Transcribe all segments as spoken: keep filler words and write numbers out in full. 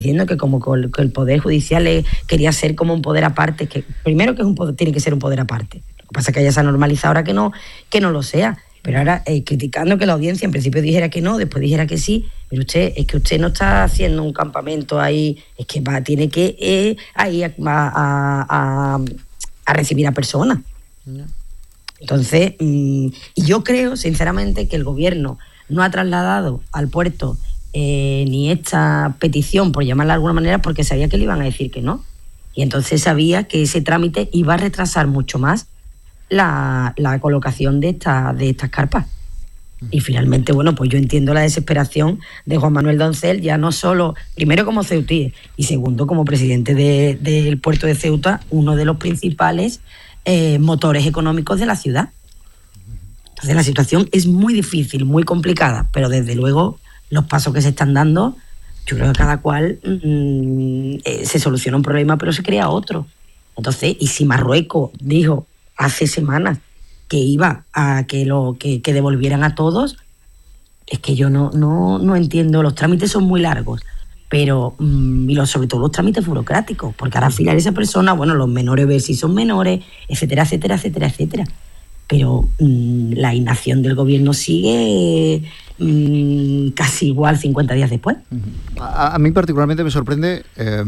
diciendo que como que el Poder Judicial quería ser como un poder aparte, que primero que es un poder, tiene que ser un poder aparte. Lo que pasa es que ya se ha normalizado ahora que no, que no lo sea. Pero ahora eh, criticando que la audiencia en principio dijera que no, después dijera que sí, pero usted, es que usted no está haciendo un campamento ahí, es que va, tiene que eh, ahí a, a, a, a recibir a personas. No. Entonces, mmm, y yo creo, sinceramente, que el gobierno no ha trasladado al puerto eh, ni esta petición, por llamarla de alguna manera, porque sabía que le iban a decir que no. Y entonces sabía que ese trámite iba a retrasar mucho más la, la colocación de, esta, de estas carpas. Y finalmente, bueno, pues yo entiendo la desesperación de Juan Manuel Doncel, ya no solo, primero como ceutí, y segundo como presidente de, del puerto de Ceuta, uno de los principales eh, motores económicos de la ciudad. Entonces la situación es muy difícil, muy complicada, pero desde luego los pasos que se están dando, yo creo que cada cual mmm, eh, se soluciona un problema, pero se crea otro. Entonces, y si Marruecos dijo hace semanas que iba a que lo que, que devolvieran a todos, es que yo no, no, no entiendo. Los trámites son muy largos, pero mmm, y los, sobre todo los trámites burocráticos, porque ahora afilar a esa persona, bueno, los menores ver si son menores, etcétera, etcétera, etcétera, etcétera. Pero mmm, la inacción del gobierno sigue mmm, casi igual cincuenta días después. A, a mí particularmente me sorprende eh,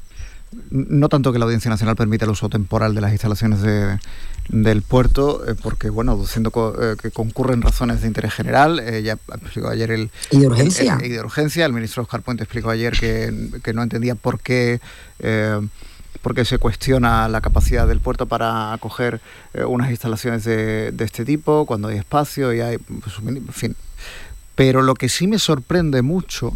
no tanto que la Audiencia Nacional permita el uso temporal de las instalaciones de, del puerto, eh, porque, bueno, diciendo co- eh, que concurren razones de interés general, eh, ya explicó ayer el... Y de urgencia. El, el, y de urgencia, el ministro Óscar Puente explicó ayer que, que no entendía por qué... Eh, porque se cuestiona la capacidad del puerto para acoger eh, unas instalaciones de, de este tipo, cuando hay espacio y hay... Pues, en fin. Pero lo que sí me sorprende mucho,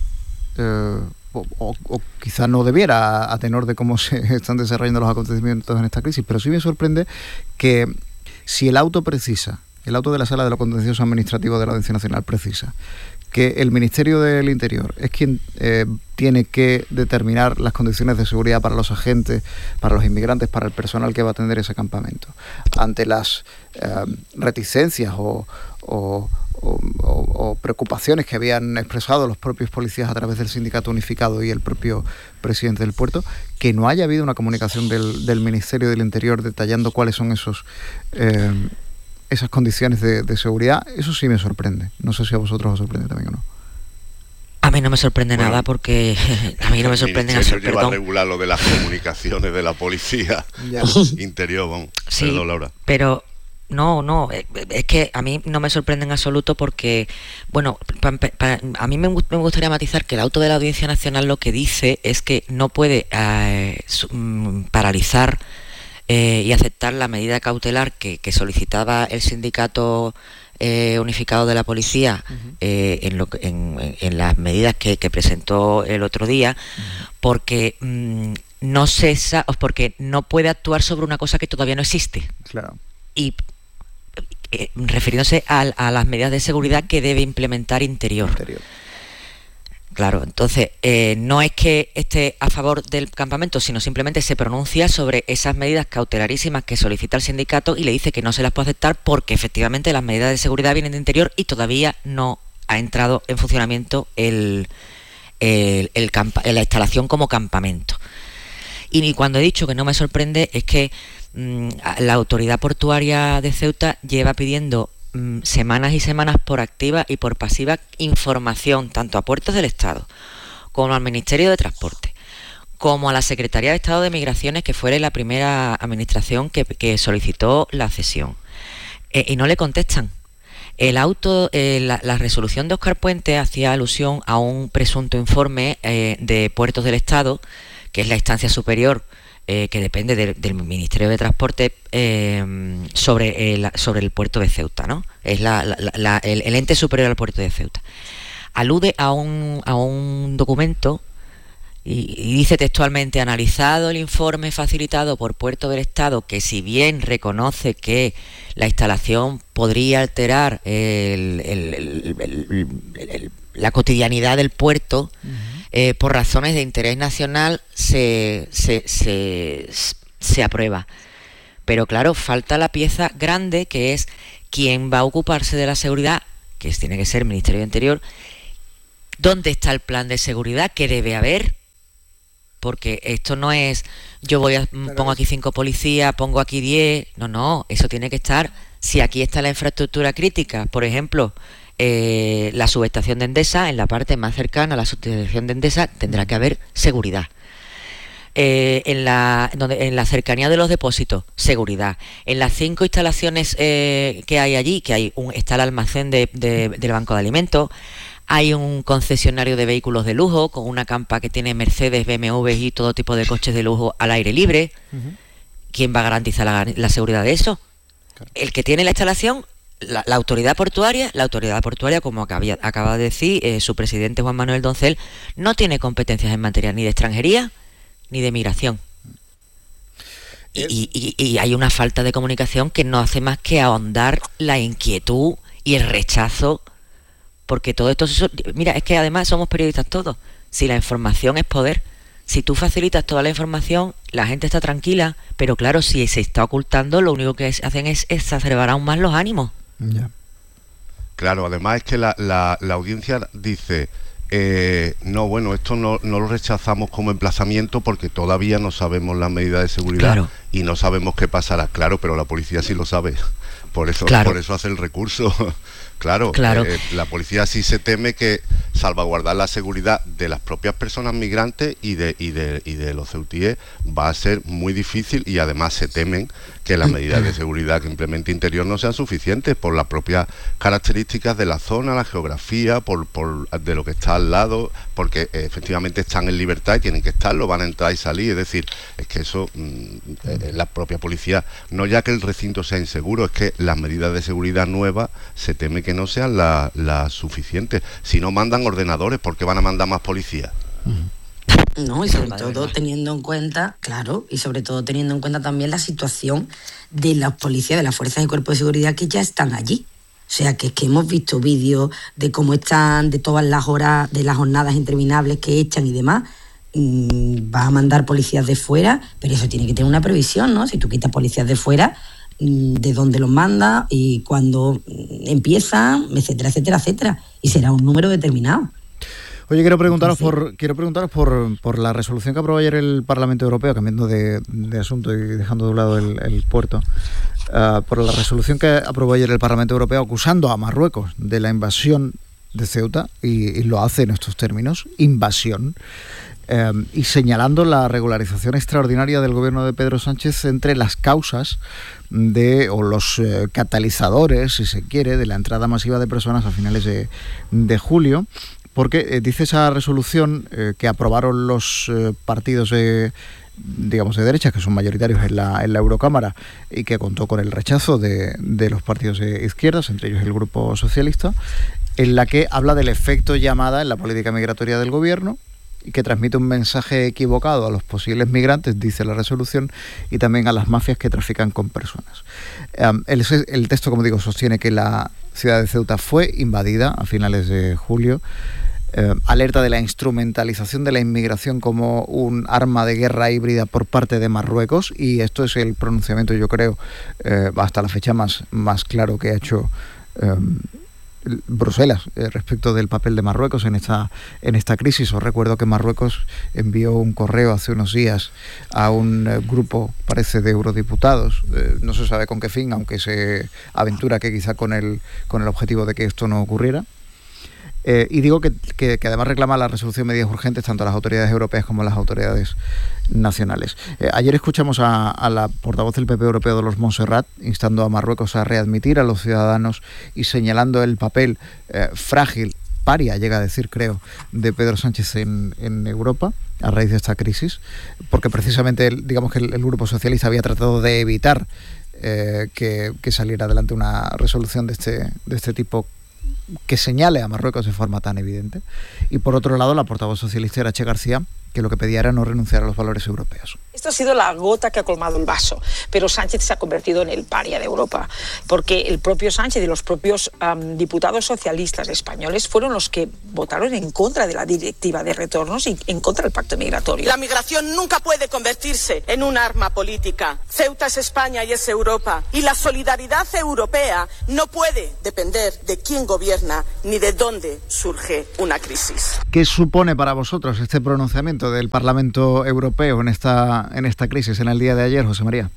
eh, o, o, o quizás no debiera, a tenor de cómo se están desarrollando los acontecimientos en esta crisis, pero sí me sorprende que si el auto precisa, el auto de la Sala de lo Contencioso Administrativo de la Audiencia Nacional precisa, que el Ministerio del Interior es quien eh, tiene que determinar las condiciones de seguridad para los agentes, para los inmigrantes, para el personal que va a atender ese campamento. Ante las eh, reticencias o, o, o, o preocupaciones que habían expresado los propios policías a través del Sindicato Unificado y el propio presidente del puerto, que no haya habido una comunicación del, del Ministerio del Interior detallando cuáles son esos... Eh, esas condiciones de, de seguridad, eso sí me sorprende. No sé si a vosotros os sorprende también o no. A mí no me sorprende bueno, nada porque a mí no me sorprende nada. El Ministerio lleva a regular lo de las comunicaciones de la policía interior, vamos. Sí, Perdón, Laura. Pero no, no, es que a mí no me sorprende en absoluto porque, bueno, pa, pa, a mí me, me gustaría matizar que el auto de la Audiencia Nacional lo que dice es que no puede eh, paralizar Eh, y aceptar la medida cautelar que, que solicitaba el sindicato eh, unificado de la policía uh-huh. eh, en, lo, en, en las medidas que, que presentó el otro día, uh-huh. porque mmm, no cesa, porque no puede actuar sobre una cosa que todavía no existe. Claro. Y eh, refiriéndose a, a las medidas de seguridad que debe implementar Interior. Interior. Claro, entonces eh, no es que esté a favor del campamento, sino simplemente se pronuncia sobre esas medidas cautelarísimas que solicita el sindicato y le dice que no se las puede aceptar porque efectivamente las medidas de seguridad vienen de Interior y todavía no ha entrado en funcionamiento el, el, el campa, la instalación como campamento. Y cuando he dicho que no me sorprende es que mmm, la autoridad portuaria de Ceuta lleva pidiendo semanas y semanas por activa y por pasiva información tanto a Puertos del Estado como al Ministerio de Transporte como a la Secretaría de Estado de Migraciones, que fue la primera administración que, que solicitó la cesión, eh, y no le contestan. El auto, eh, la, la resolución de Óscar Puente hacía alusión a un presunto informe eh, de Puertos del Estado, que es la instancia superior Eh, que depende de, del Ministerio de Transporte eh, sobre, el, sobre el puerto de Ceuta, ¿no? Es la, la, la, el, el ente superior al puerto de Ceuta. Alude a un, a un documento y, y dice textualmente: analizado el informe facilitado por Puerto del Estado, que si bien reconoce que la instalación podría alterar el, el, el, el, el, el, la cotidianidad del puerto, uh-huh. Eh, por razones de interés nacional se, se, se, se aprueba. Pero claro, falta la pieza grande, que es quién va a ocuparse de la seguridad, que tiene que ser el Ministerio de Interior. ¿Dónde está el plan de seguridad que debe haber? porque esto no es yo voy a pongo aquí cinco policías, pongo aquí diez, no, no, eso tiene que estar, si aquí está la infraestructura crítica, por ejemplo, eh, la subestación de Endesa, en la parte más cercana a la subestación de Endesa tendrá que haber seguridad. Eh, en la donde en la cercanía de los depósitos, seguridad. En las cinco instalaciones eh, que hay allí, que hay un está el almacén de, de, del banco de alimentos, hay un concesionario de vehículos de lujo con una campa que tiene Mercedes, B M W y todo tipo de coches de lujo al aire libre. Uh-huh. ¿Quién va a garantizar la, la seguridad de eso? Claro. El que tiene la instalación, la, la autoridad portuaria, la autoridad portuaria, como acabía, acaba de decir eh, su presidente Juan Manuel Doncel, no tiene competencias en materia ni de extranjería ni de migración. Y, y, y, y hay una falta de comunicación que no hace más que ahondar la inquietud y el rechazo, porque todo esto... Mira, es que además somos periodistas todos. Si la información es poder, si tú facilitas toda la información, la gente está tranquila, pero claro, si se está ocultando, lo único que hacen es exacerbar aún más los ánimos. Yeah. Claro, además es que la, la, la audiencia dice... Eh, no, bueno, esto no, no lo rechazamos como emplazamiento porque todavía no sabemos las medidas de seguridad, claro, y no sabemos qué pasará. Claro, pero la policía sí lo sabe. Por eso, claro, por eso hace el recurso. Claro, claro. Eh, la policía sí se teme que salvaguardar la seguridad de las propias personas migrantes y de, y de, y de los ceutíes va a ser muy difícil, y además se temen que las medidas de seguridad que implemente Interior no sean suficientes por las propias características de la zona, la geografía, por, por de lo que está al lado, porque eh, efectivamente están en libertad y tienen que estarlo, van a entrar y salir. Es decir, es que eso, mmm, eh, la propia policía, no ya que el recinto sea inseguro, es que las medidas de seguridad nuevas se teme que no sean las la suficientes. Si no mandan ordenadores, ¿por qué van a mandar más policías? No, y sobre todo teniendo en cuenta, claro, y sobre todo teniendo en cuenta también la situación de las policías, de las fuerzas y cuerpos de seguridad que ya están allí. O sea, que es que hemos visto vídeos de cómo están, de todas las horas, de las jornadas interminables que echan y demás. Mm, va a mandar policías de fuera, pero eso tiene que tener una previsión, ¿no? Si tú quitas policías de fuera, de dónde los manda y cuándo empiezan, etcétera, etcétera, etcétera. Y será un número determinado. Oye, quiero preguntaros por quiero preguntaros por, por la resolución que aprobó ayer el Parlamento Europeo, cambiando de, de asunto y dejando de un lado el, el puerto, uh, por la resolución que aprobó ayer el Parlamento Europeo acusando a Marruecos de la invasión de Ceuta, y, y lo hace en estos términos, invasión, eh, y señalando la regularización extraordinaria del gobierno de Pedro Sánchez entre las causas de, o los eh, catalizadores, si se quiere, de la entrada masiva de personas a finales de, de julio, porque eh, dice esa resolución eh, que aprobaron los eh, partidos de, digamos, de derecha, que son mayoritarios en la, en la Eurocámara, y que contó con el rechazo de, de los partidos de izquierdas, entre ellos el Grupo Socialista, en la que habla del efecto llamada en la política migratoria del gobierno, y que transmite un mensaje equivocado a los posibles migrantes, dice la resolución, y también a las mafias que trafican con personas. Um, el, el texto, como digo, sostiene que la ciudad de Ceuta fue invadida a finales de julio, eh, alerta de la instrumentalización de la inmigración como un arma de guerra híbrida por parte de Marruecos, y esto es el pronunciamiento, yo creo, eh, hasta la fecha más, más claro que ha hecho eh, Bruselas eh, respecto del papel de Marruecos en esta en esta crisis. Os recuerdo que Marruecos envió un correo hace unos días a un eh, grupo, parece, de eurodiputados, eh, no se sabe con qué fin, aunque se aventura que quizá con el con el objetivo de que esto no ocurriera. Eh, y digo que, que, que además reclama la resolución medidas urgentes tanto a las autoridades europeas como a las autoridades nacionales. Eh, ayer escuchamos a, a la portavoz del P P europeo, Dolors Montserrat, instando a Marruecos a readmitir a los ciudadanos y señalando el papel eh, frágil, paria, llega a decir, creo, de Pedro Sánchez en, en Europa a raíz de esta crisis, porque precisamente, digamos que el, el Grupo Socialista había tratado de evitar eh, que, que saliera adelante una resolución de este, de este tipo que señale a Marruecos de forma tan evidente. Y por otro lado, la portavoz socialista Irache García, que lo que pedía era no renunciar a los valores europeos. Esto ha sido la gota que ha colmado el vaso, pero Sánchez se ha convertido en el paria de Europa, porque el propio Sánchez y los propios um, diputados socialistas españoles fueron los que votaron en contra de la directiva de retornos y en contra del pacto migratorio. La migración nunca puede convertirse en un arma política. Ceuta es España y es Europa, y la solidaridad europea no puede depender de quién gobierna ni de dónde surge una crisis. ¿Qué supone para vosotros este pronunciamiento del Parlamento Europeo en esta, en esta crisis, en el día de ayer, José María?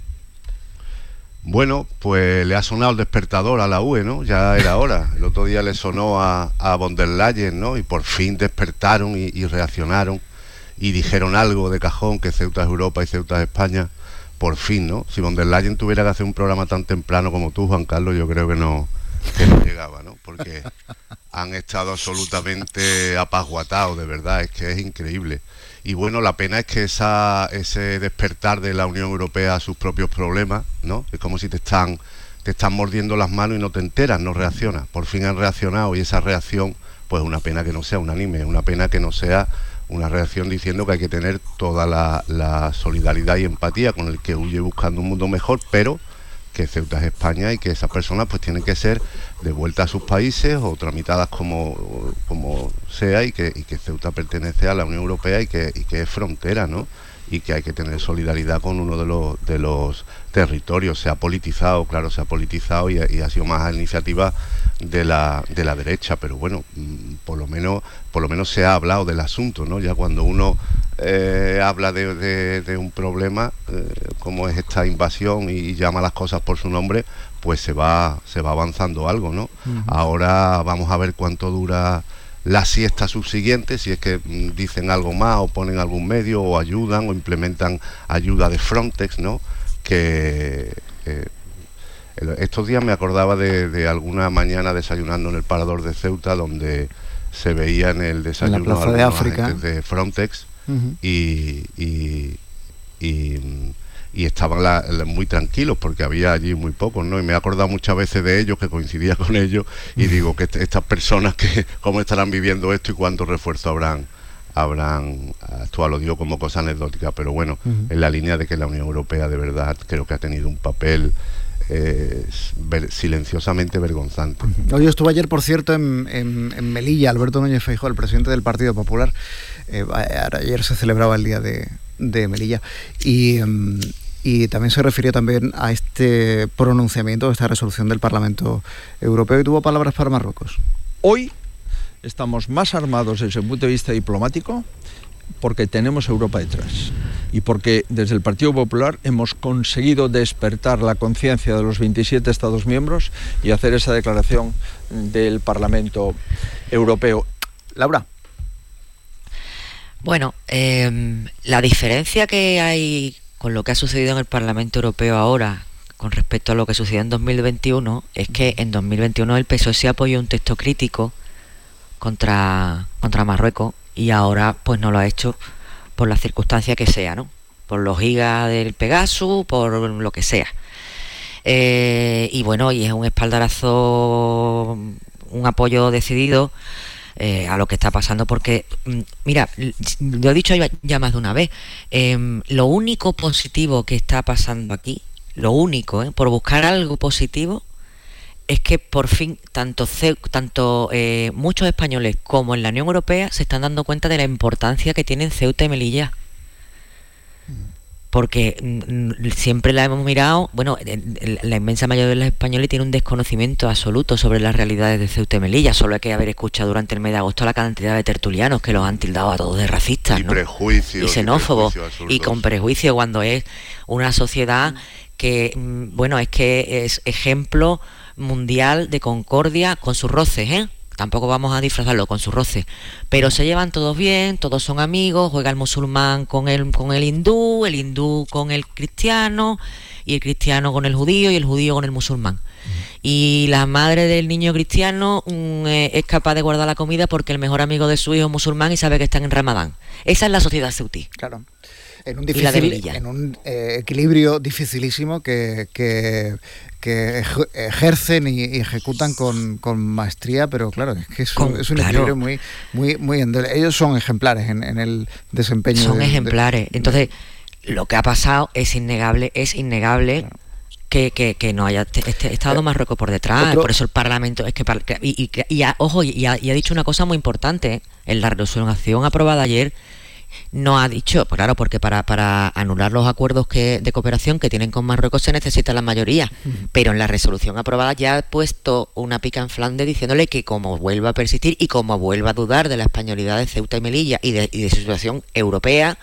Bueno, pues le ha sonado el despertador a la U E, ¿no? Ya era hora. El otro día le sonó a, a von der Leyen, ¿no? Y por fin despertaron y, y reaccionaron y dijeron algo de cajón, que Ceuta es Europa y Ceuta es España. Por fin, ¿no? Si von der Leyen tuviera que hacer un programa tan temprano como tú, Juan Carlos, yo creo que no, que no llegaba, ¿no? Porque han estado absolutamente apasguatados, de verdad, es que es increíble. Y bueno, la pena es que esa, ese despertar de la Unión Europea a sus propios problemas, ¿no? Es como si te están, te están mordiendo las manos y no te enteras, no reaccionas. Por fin han reaccionado y esa reacción, pues una pena que no sea unánime, una pena que no sea una reacción diciendo que hay que tener toda la, la solidaridad y empatía con el que huye buscando un mundo mejor, pero que Ceuta es España y que esas personas pues tienen que ser devueltas a sus países o tramitadas como, como sea, y que, y que Ceuta pertenece a la Unión Europea y que, y que es frontera, ¿no? Y que hay que tener solidaridad con uno de los, de los territorios. Se ha politizado, claro, se ha politizado y, y ha sido más a iniciativa de la, de la derecha, pero bueno, por lo menos, por lo menos se ha hablado del asunto, ¿no? Ya cuando uno eh, habla de, de, de un problema eh, como es esta invasión y llama las cosas por su nombre, pues se va, se va avanzando algo, ¿no? Uh-huh. Ahora vamos a ver cuánto dura la siesta subsiguiente, si es que mm, dicen algo más o ponen algún medio o ayudan o implementan ayuda de Frontex, ¿no? Que eh, estos días me acordaba de, de alguna mañana desayunando en el Parador de Ceuta, donde se veía en el desayuno en la Plaza de África de Frontex, uh-huh. y, y, y, y estaban la, la, muy tranquilos porque había allí muy pocos, ¿no? Y me he acordado muchas veces de ellos, que coincidía con ellos, y uh-huh. digo que est- estas personas, que cómo estarán viviendo esto y cuánto refuerzo habrán habrán actuado. Lo digo como cosa anecdótica, pero bueno, uh-huh. en la línea de que la Unión Europea de verdad creo que ha tenido un papel Eh, ver, silenciosamente vergonzante. Hoy estuvo ayer, por cierto, en, en, en Melilla, Alberto Núñez Feijóo, el presidente del Partido Popular. Eh, ayer se celebraba el día de, de Melilla y, um, y también se refirió también a este pronunciamiento, a esta resolución del Parlamento Europeo, y tuvo palabras para Marruecos. Hoy estamos más armados desde el punto de vista diplomático porque tenemos Europa detrás y porque desde el Partido Popular hemos conseguido despertar la conciencia de los veintisiete Estados miembros y hacer esa declaración del Parlamento Europeo. Laura. Bueno, eh, la diferencia que hay con lo que ha sucedido en el Parlamento Europeo ahora con respecto a lo que sucedió en dos mil veintiuno es que en dos mil veintiuno el P S O E sí apoyó un texto crítico contra, contra Marruecos, y ahora pues no lo ha hecho por la circunstancia que sea, ¿no? Por los gigas del Pegasus, por lo que sea. Eh, y bueno, y es un espaldarazo, un apoyo decidido eh, a lo que está pasando, porque, mira, lo he dicho ya más de una vez, eh, lo único positivo que está pasando aquí, lo único, eh, por buscar algo positivo, es que por fin tanto, tanto eh, muchos españoles como en la Unión Europea se están dando cuenta de la importancia que tienen Ceuta y Melilla. Porque mm, siempre la hemos mirado, bueno, la inmensa mayoría de los españoles tiene un desconocimiento absoluto sobre las realidades de Ceuta y Melilla. Solo hay que haber escuchado durante el mes de agosto la cantidad de tertulianos que los han tildado a todos de racistas, y ¿no? prejuicios, y xenófobos, y, prejuicios y con prejuicio, cuando es una sociedad que, bueno, es que es ejemplo mundial de concordia, con sus roces, ¿eh? Tampoco vamos a disfrazarlo, con sus roces, pero se llevan todos bien, todos son amigos, juega el musulmán con el, con el hindú, el hindú con el cristiano, y el cristiano con el judío, y el judío con el musulmán. Y la madre del niño cristiano mm, eh, es capaz de guardar la comida porque el mejor amigo de su hijo es musulmán y sabe que están en Ramadán. Esa es la sociedad ceutí. Claro. En un, difícil, en un eh, equilibrio dificilísimo que, que, que ejercen y, y ejecutan con, con maestría, pero claro, es que es, con, es un claro. equilibrio muy, muy, muy... Ellos son ejemplares en, en el desempeño. Son de, ejemplares. De, Entonces, lo que ha pasado es innegable, es innegable. Claro. Que, que, que no haya este, estado Marruecos por detrás. Otro. Por eso el Parlamento es que y, y, y, y ojo, y ha, y ha dicho una cosa muy importante, ¿eh? En la resolución aprobada ayer no ha dicho, pues claro, porque para, para anular los acuerdos que, de cooperación que tienen con Marruecos se necesita la mayoría, uh-huh. pero en la resolución aprobada ya ha puesto una pica en Flandes diciéndole que como vuelva a persistir y como vuelva a dudar de la españolidad de Ceuta y Melilla y de, y de su situación europea,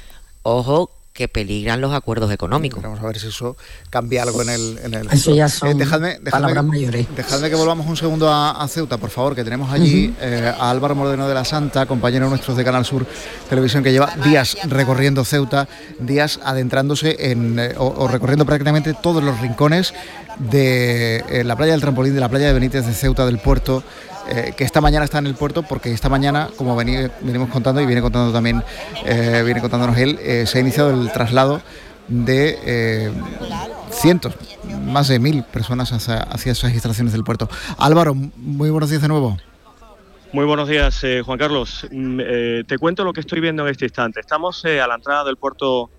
ojo, que peligran los acuerdos económicos. Vamos a ver si eso cambia algo en el... En el eso ya son eh, dejadme, dejadme, palabras mayores. Dejadme que volvamos un segundo a, a Ceuta, por favor, que tenemos allí uh-huh. eh, a Álvaro Moreno de la Santa, compañero nuestro de Canal Sur Televisión, que lleva días recorriendo Ceuta, días adentrándose en eh, o, o recorriendo prácticamente todos los rincones de eh, la playa del Trampolín, de la playa de Benítez de Ceuta, del puerto, Eh, que esta mañana está en el puerto, porque esta mañana, como vení, venimos contando y viene contando también, eh, viene contándonos él, eh, se ha iniciado el traslado de eh, cientos, más de mil personas hacia, hacia esas instalaciones del puerto. Álvaro, muy buenos días de nuevo. Muy buenos días, eh, Juan Carlos. Eh, te cuento lo que estoy viendo en este instante. Estamos eh, a la entrada del puerto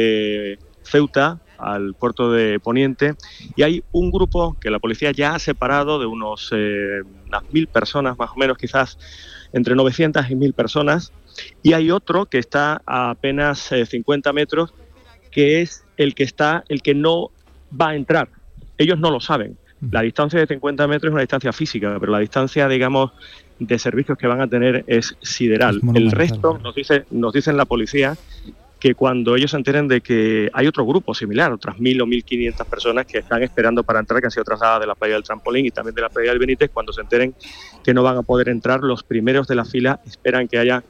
de Ceuta, al puerto de Poniente, y hay un grupo que la policía ya ha separado de unos eh, unas mil personas, más o menos, quizás entre novecientas y mil personas, y hay otro que está a apenas eh, cincuenta metros, que es el que está, el que no va a entrar. Ellos no lo saben. La distancia de cincuenta metros es una distancia física, pero la distancia, digamos, de servicios que van a tener es sideral. Es el resto, nos dice, nos dicen la policía, que cuando ellos se enteren de que hay otro grupo similar, otras mil o mil quinientas personas que están esperando para entrar, que han sido trasladadas de la playa del Trampolín y también de la playa del Benítez, cuando se enteren que no van a poder entrar, los primeros de la fila esperan que haya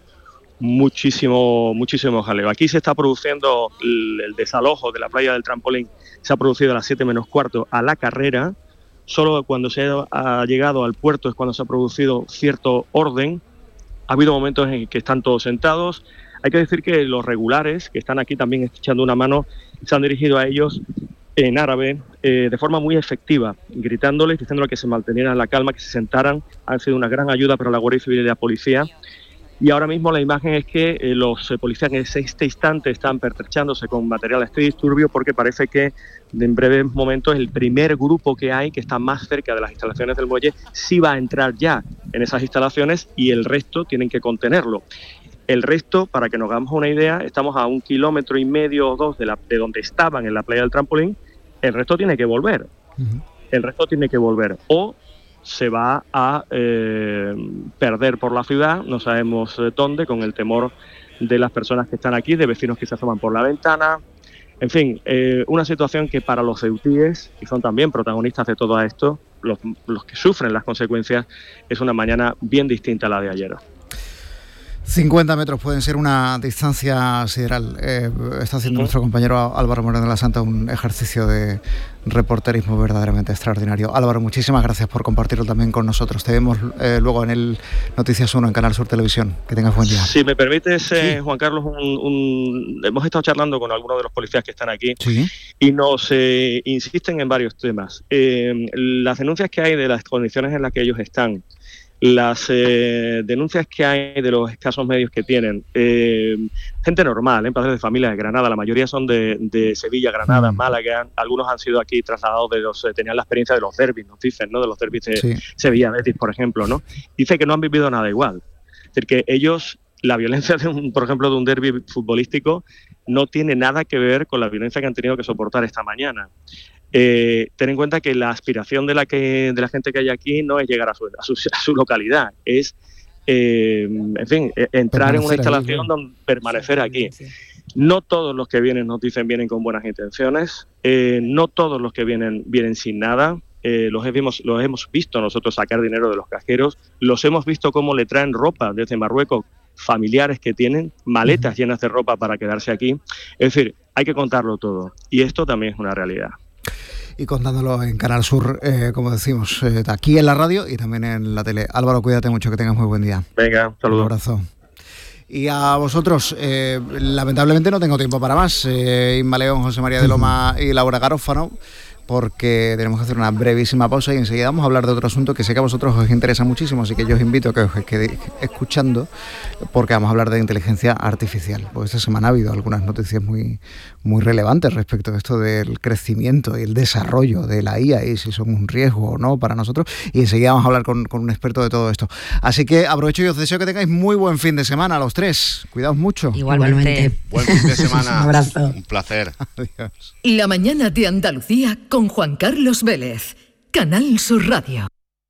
muchísimo, muchísimo jaleo. Aquí se está produciendo el, el desalojo de la playa del Trampolín, se ha producido a las siete menos cuarto a la carrera, solo cuando se ha llegado al puerto es cuando se ha producido cierto orden. Ha habido momentos en que están todos sentados. Hay que decir que los regulares, que están aquí también echando una mano, se han dirigido a ellos en árabe eh, de forma muy efectiva, gritándoles, diciéndoles que se mantuvieran la calma, que se sentaran. Han sido una gran ayuda para la Guardia Civil y la policía. Y ahora mismo la imagen es que eh, los eh, policías en este instante están pertrechándose con material antidisturbio, porque parece que en breves momentos el primer grupo que hay, que está más cerca de las instalaciones del muelle, sí va a entrar ya en esas instalaciones y el resto tienen que contenerlo. El resto, para que nos hagamos una idea, estamos a un kilómetro y medio o dos de, la, de donde estaban en la playa del Trampolín. El resto tiene que volver. Uh-huh. El resto tiene que volver. O se va a eh, perder por la ciudad, no sabemos dónde, con el temor de las personas que están aquí, de vecinos que se asoman por la ventana. En fin, eh, una situación que para los ceutíes, y son también protagonistas de todo esto, los, los que sufren las consecuencias, es una mañana bien distinta a la de ayer. cincuenta metros pueden ser una distancia sideral. Eh, está haciendo uh-huh. nuestro compañero Álvaro Moreno de la Santa un ejercicio de reporterismo verdaderamente extraordinario. Álvaro, muchísimas gracias por compartirlo también con nosotros. Te vemos eh, luego en el Noticias uno en Canal Sur Televisión. Que tengas buen día. Si me permites, eh, sí. Juan Carlos, un, un... hemos estado charlando con algunos de los policías que están aquí ¿Sí? y nos eh, insisten en varios temas. Eh, las denuncias que hay de las condiciones en las que ellos están, las eh, denuncias que hay de los escasos medios que tienen, eh, gente normal, ¿eh? padres de familia de Granada, la mayoría son de, de Sevilla, Granada, mm. Málaga, algunos han sido aquí trasladados de los, eh, tenían la experiencia de los derbis, nos dicen, ¿no? De los derbis de sí. Sevilla, Betis, por ejemplo, ¿no? Dice que no han vivido nada igual. Es decir, que ellos, la violencia, de un, por ejemplo, de un derbi futbolístico no tiene nada que ver con la violencia que han tenido que soportar esta mañana. Eh, ten en cuenta que la aspiración de la que de la gente que hay aquí no es llegar a su, a su, a su localidad, es eh, en fin, entrar permanecer en una instalación aquí, donde permanecer aquí. No todos los que vienen, nos dicen, vienen con buenas intenciones, eh, no todos los que vienen vienen sin nada. Eh, los, hemos, los hemos visto nosotros sacar dinero de los cajeros, los hemos visto cómo le traen ropa desde Marruecos, familiares que tienen maletas llenas de ropa para quedarse aquí. Es decir, hay que contarlo todo, y esto también es una realidad. Y contándolo en Canal Sur, eh, como decimos, eh, aquí en la radio y también en la tele. Álvaro, cuídate mucho, que tengas muy buen día. Venga, saludos. Un abrazo. Y a vosotros, eh, lamentablemente no tengo tiempo para más. Eh, Inma León, José María de Loma y Laura Garófano. porque tenemos que hacer una brevísima pausa y enseguida vamos a hablar de otro asunto que sé que a vosotros os interesa muchísimo, así que yo os invito a que os quedéis escuchando, porque vamos a hablar de inteligencia artificial. Pues esta semana ha habido algunas noticias muy, muy relevantes respecto a esto del crecimiento y el desarrollo de la I A y si son un riesgo o no para nosotros, y enseguida vamos a hablar con, con un experto de todo esto. Así que aprovecho y os deseo que tengáis muy buen fin de semana a los tres. Cuidaos mucho. Igualmente. Buen fin de semana. Un abrazo. Un placer. Adiós. La mañana de Andalucía con Juan Carlos Vélez, Canal Sur Radio.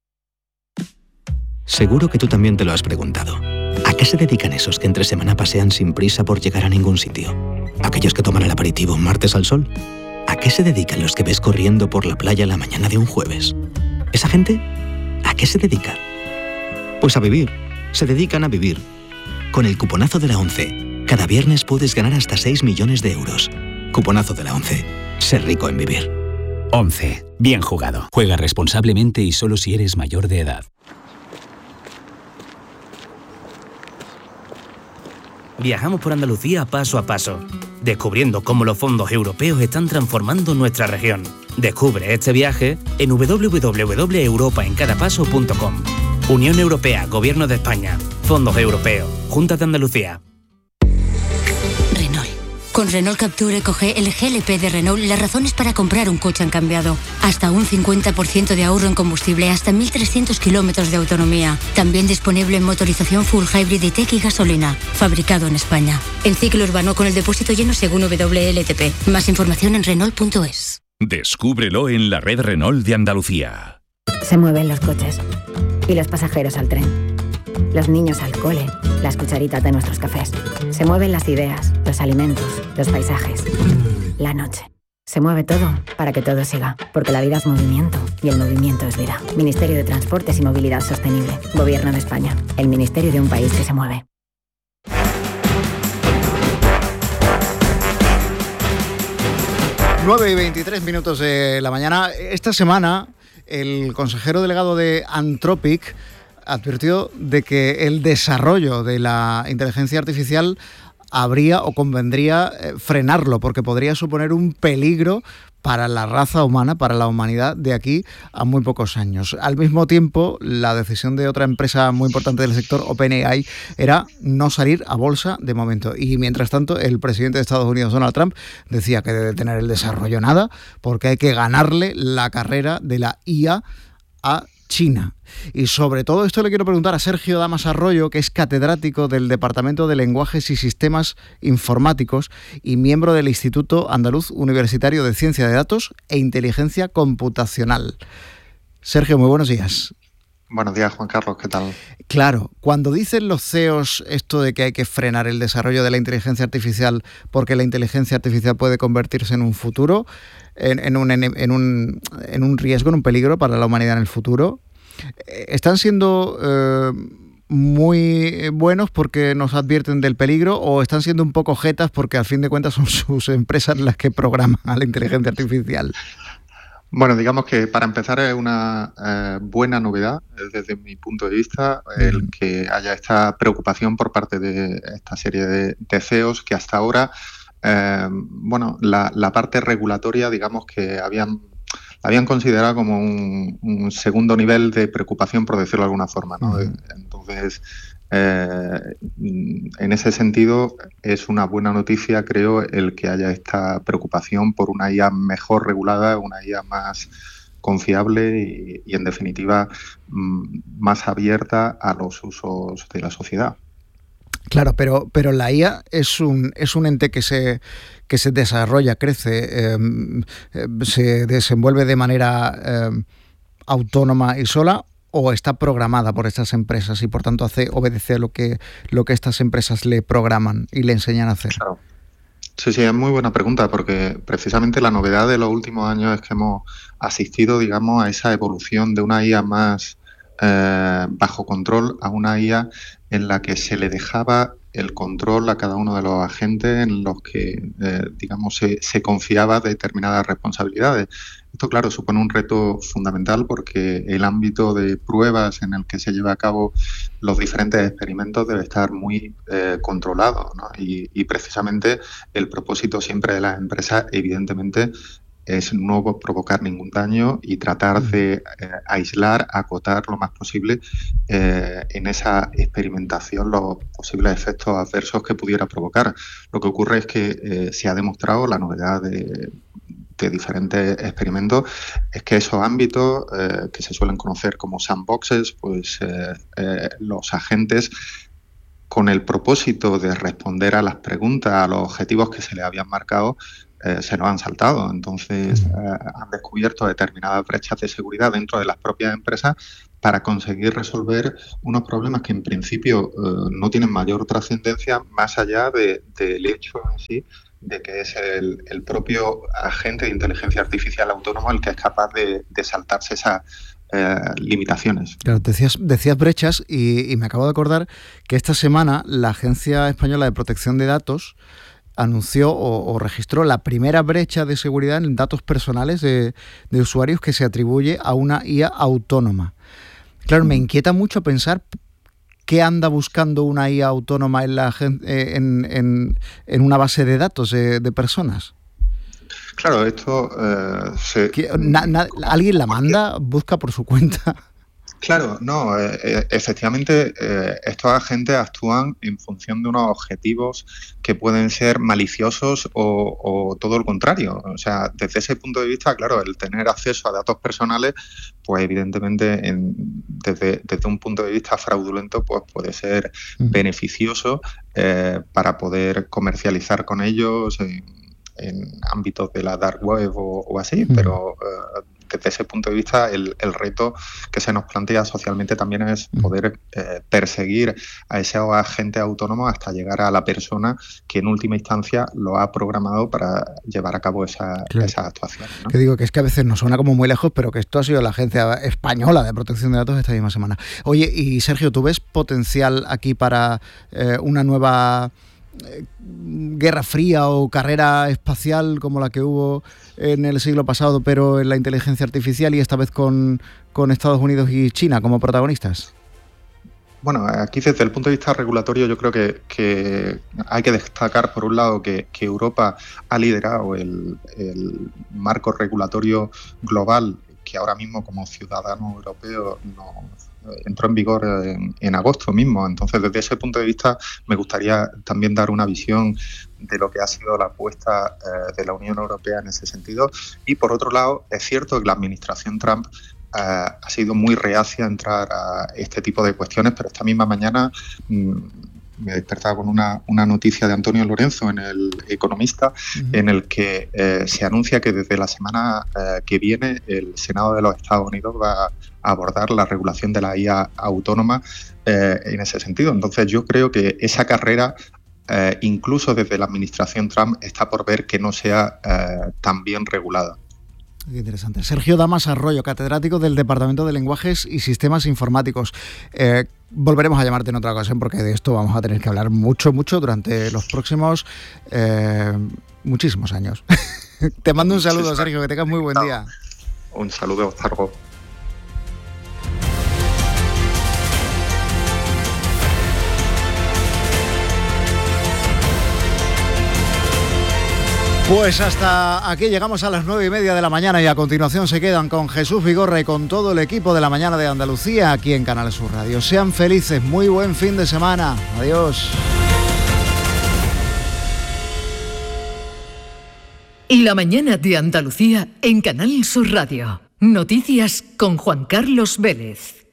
Seguro que tú también te lo has preguntado. ¿A qué se dedican esos que entre semana pasean sin prisa por llegar a ningún sitio? ¿Aquellos que toman el aperitivo un martes al sol? ¿A qué se dedican los que ves corriendo por la playa la mañana de un jueves? ¿Esa gente? ¿A qué se dedica? Pues a vivir. Se dedican a vivir. Con el cuponazo de la ONCE, cada viernes puedes ganar hasta seis millones de euros. Cuponazo de la ONCE. Ser rico en vivir. ONCE. Bien jugado. Juega responsablemente y solo si eres mayor de edad. Viajamos por Andalucía paso a paso, descubriendo cómo los fondos europeos están transformando nuestra región. Descubre este viaje en doble u doble u doble u punto europa en cada paso punto com. Unión Europea, Gobierno de España, Fondos Europeos, Junta de Andalucía. Renault. Con Renault Capture Eco-G, el G L P de Renault, las razones para comprar un coche han cambiado. Hasta un cincuenta por ciento de ahorro en combustible, hasta mil trescientos kilómetros de autonomía. También disponible en motorización full hybrid E-Tech y gasolina. Fabricado en España. En ciclo urbano con el depósito lleno según W L T P. Más información en Renault punto es. Descúbrelo en la red Renault de Andalucía. Se mueven los coches y los pasajeros al tren. Los niños al cole, las cucharitas de nuestros cafés. Se mueven las ideas, los alimentos, los paisajes. La noche. Se mueve todo para que todo siga, porque la vida es movimiento y el movimiento es vida. Ministerio de Transportes y Movilidad Sostenible. Gobierno de España. El ministerio de un país que se mueve. nueve y veintitrés minutos de la mañana. Esta semana el consejero delegado de Anthropic advirtió de que el desarrollo de la inteligencia artificial habría o convendría eh, frenarlo, porque podría suponer un peligro para la raza humana, para la humanidad, de aquí a muy pocos años. Al mismo tiempo, la decisión de otra empresa muy importante del sector, OpenAI, era no salir a bolsa de momento. Y mientras tanto, el presidente de Estados Unidos, Donald Trump, decía que debe tener el desarrollo nada, porque hay que ganarle la carrera de la I A a China. Y sobre todo esto le quiero preguntar a Sergio Damas Arroyo, que es catedrático del Departamento de Lenguajes y Sistemas Informáticos y miembro del Instituto Andaluz Universitario de Ciencia de Datos e Inteligencia Computacional. Sergio, muy buenos días. Buenos días, Juan Carlos, ¿qué tal? Claro, cuando dicen los C E Os esto de que hay que frenar el desarrollo de la inteligencia artificial porque la inteligencia artificial puede convertirse en un futuro, en, en, un, en, un, en un riesgo, en un peligro para la humanidad en el futuro, ¿están siendo eh, muy buenos porque nos advierten del peligro o están siendo un poco jetas porque al fin de cuentas son sus empresas las que programan a la inteligencia artificial? Bueno, digamos que para empezar es una eh, buena novedad desde mi punto de vista el que haya esta preocupación por parte de esta serie de, de C E Os que hasta ahora, eh, bueno, la, la parte regulatoria, digamos que habían habían considerado como un, un segundo nivel de preocupación, por decirlo de alguna forma, ¿no? Uh-huh. Entonces, eh, en ese sentido, es una buena noticia, creo, el que haya esta preocupación por una I A mejor regulada, una I A más confiable y, y en definitiva, más abierta a los usos de la sociedad. Claro, pero, pero la I A es un, es un ente que se, que se desarrolla, crece, eh, eh, se desenvuelve de manera eh, autónoma y sola, o está programada por estas empresas y por tanto hace obedece lo que, lo que estas empresas le programan y le enseñan a hacer. Claro. Sí, sí, es muy buena pregunta porque precisamente la novedad de los últimos años es que hemos asistido, digamos, a esa evolución de una I A más eh, bajo control a una I A en la que se le dejaba el control a cada uno de los agentes en los que, eh, digamos, se, se confiaba determinadas responsabilidades. Esto, claro, supone un reto fundamental porque el ámbito de pruebas en el que se lleva a cabo los diferentes experimentos debe estar muy eh, controlado, ¿no? Y, y precisamente el propósito siempre de las empresas, evidentemente, es no provocar ningún daño y tratar de eh, aislar, acotar lo más posible eh, en esa experimentación los posibles efectos adversos que pudiera provocar. Lo que ocurre es que eh, se ha demostrado, la novedad de, de diferentes experimentos, es que esos ámbitos eh, que se suelen conocer como sandboxes, pues eh, eh, los agentes, con el propósito de responder a las preguntas, a los objetivos que se les habían marcado, Eh, se nos han saltado. Entonces eh, han descubierto determinadas brechas de seguridad dentro de las propias empresas para conseguir resolver unos problemas que en principio eh, no tienen mayor trascendencia más allá de, del hecho en sí de que es el, el propio agente de inteligencia artificial autónomo el que es capaz de, de saltarse esas eh, limitaciones. Claro, decías, decías brechas y, y me acabo de acordar que esta semana la Agencia Española de Protección de Datos anunció o, o registró la primera brecha de seguridad en datos personales de, de usuarios que se atribuye a una I A autónoma. Claro, me inquieta mucho pensar qué anda buscando una I A autónoma en, la, en, en, en una base de datos de, de personas. Claro, esto... Eh, se... na, na, ¿Alguien la manda? ¿Busca por su cuenta? Claro, no, eh, efectivamente eh, estos agentes actúan en función de unos objetivos que pueden ser maliciosos o, o todo lo contrario. O sea, desde ese punto de vista, claro, el tener acceso a datos personales, pues evidentemente en, desde, desde un punto de vista fraudulento, pues puede ser uh-huh. beneficioso eh, para poder comercializar con ellos en, en ámbitos de la dark web o, o así, uh-huh. pero... Eh, desde ese punto de vista, el, el reto que se nos plantea socialmente también es poder eh, perseguir a ese agente autónomo hasta llegar a la persona que en última instancia lo ha programado para llevar a cabo esa, claro. esa actuación, ¿no? Que digo que es que a veces nos suena como muy lejos, pero que esto ha sido la Agencia Española de Protección de Datos esta misma semana. Oye, y Sergio, ¿tú ves potencial aquí para eh, una nueva... guerra fría o carrera espacial como la que hubo en el siglo pasado, pero en la inteligencia artificial y esta vez con, con Estados Unidos y China como protagonistas? Bueno, aquí desde el punto de vista regulatorio yo creo que, que hay que destacar por un lado que, que Europa ha liderado el, el marco regulatorio global que ahora mismo como ciudadano europeo no entró en vigor en, en agosto mismo. Entonces, desde ese punto de vista, me gustaría también dar una visión de lo que ha sido la apuesta eh, de la Unión Europea en ese sentido. Y, por otro lado, es cierto que la administración Trump eh, ha sido muy reacia a entrar a este tipo de cuestiones, pero esta misma mañana mmm, me he despertado con una, una noticia de Antonio Lorenzo en El Economista, uh-huh. en el que eh, se anuncia que desde la semana eh, que viene el Senado de los Estados Unidos va a abordar la regulación de la I A autónoma eh, en ese sentido. Entonces yo creo que esa carrera, eh, incluso desde la administración Trump, está por ver que no sea eh, tan bien regulada. Qué interesante. Sergio Damas Arroyo, catedrático del Departamento de Lenguajes y Sistemas Informáticos. Eh, volveremos a llamarte en otra ocasión porque de esto vamos a tener que hablar mucho, mucho durante los próximos eh, muchísimos años. Te mando un saludo, Sergio, que tengas muy buen día. Un saludo, hasta luego. Pues hasta aquí llegamos a las nueve y media de la mañana y a continuación se quedan con Jesús Vigorra y con todo el equipo de La Mañana de Andalucía aquí en Canal Sur Radio. Sean felices, muy buen fin de semana. Adiós. La Mañana de Andalucía en Canal Sur Radio. Noticias con Juan Carlos Vélez.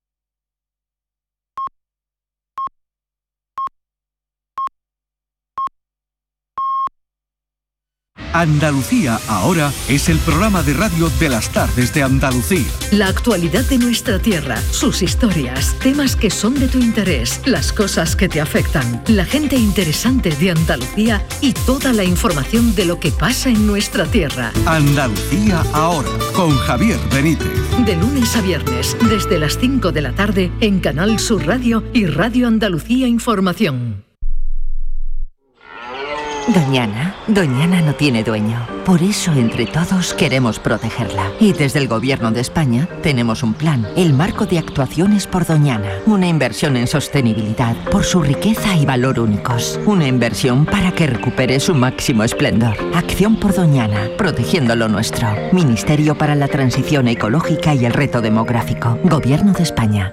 Andalucía ahora es el programa de radio de las tardes de Andalucía. La actualidad de nuestra tierra, sus historias, temas que son de tu interés, las cosas que te afectan, la gente interesante de Andalucía y toda la información de lo que pasa en nuestra tierra. Andalucía ahora, con Javier Benítez. De lunes a viernes, desde las cinco de la tarde, en Canal Sur Radio y Radio Andalucía Información. Doñana, Doñana no tiene dueño. Por eso, entre todos, queremos protegerla. Y desde el Gobierno de España tenemos un plan, el Marco de Actuaciones por Doñana. Una inversión en sostenibilidad por su riqueza y valor únicos. Una inversión para que recupere su máximo esplendor. Acción por Doñana, protegiendo lo nuestro. Ministerio para la Transición Ecológica y el Reto Demográfico. Gobierno de España.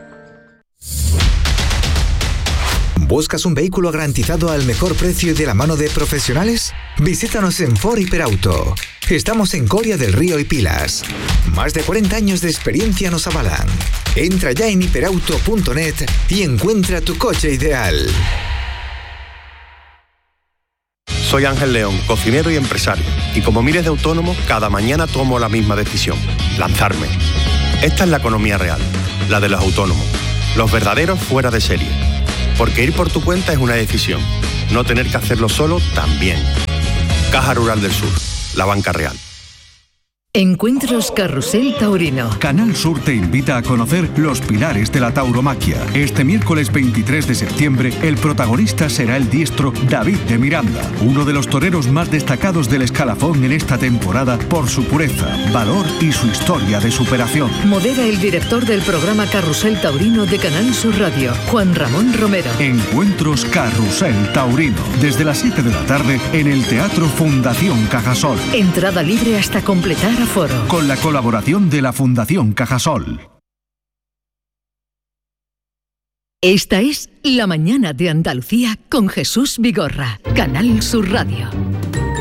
¿Buscas un vehículo garantizado al mejor precio y de la mano de profesionales? Visítanos en Ford Hiperauto. Estamos en Coria del Río y Pilas. Más de cuarenta años de experiencia nos avalan. Entra ya en hiperauto punto net y encuentra tu coche ideal. Soy Ángel León, cocinero y empresario. Y como miles de autónomos, cada mañana tomo la misma decisión: lanzarme. Esta es la economía real, la de los autónomos. Los verdaderos fuera de serie. Porque ir por tu cuenta es una decisión. No tener que hacerlo solo también. Caja Rural del Sur, la banca real. Encuentros Carrusel Taurino. Canal Sur te invita a conocer los pilares de la tauromaquia. Este miércoles veintitrés de septiembre, el protagonista será el diestro David de Miranda, uno de los toreros más destacados del escalafón en esta temporada por su pureza, valor y su historia de superación. Modera el director del programa Carrusel Taurino de Canal Sur Radio, Juan Ramón Romero. Encuentros Carrusel Taurino, desde las siete de la tarde en el Teatro Fundación Cajasol. Entrada libre hasta completar aforo. Con la colaboración de la Fundación Cajasol. Esta es La Mañana de Andalucía con Jesús Vigorra, Canal Sur Radio.